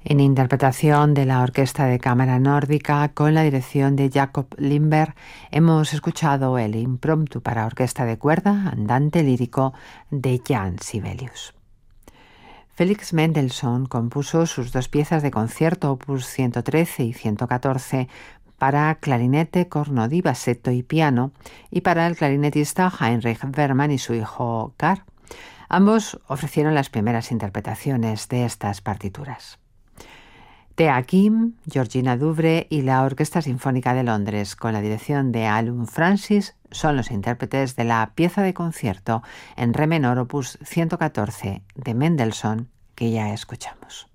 en interpretación de la Orquesta de Cámara Nórdica con la dirección de Jakob Lindberg, hemos escuchado el impromptu para orquesta de cuerda, andante lírico de Jan Sibelius. Félix Mendelssohn compuso sus dos piezas de concierto, opus 113 y 114, para clarinete, corno di bassetto y piano, y para el clarinetista Heinrich Bergmann y su hijo Karl. Ambos ofrecieron las primeras interpretaciones de estas partituras. Thea Kim, Georgina Duvre y la Orquesta Sinfónica de Londres, con la dirección de Alun Francis, son los intérpretes de la pieza de concierto en re menor opus 114 de Mendelssohn que ya escuchamos.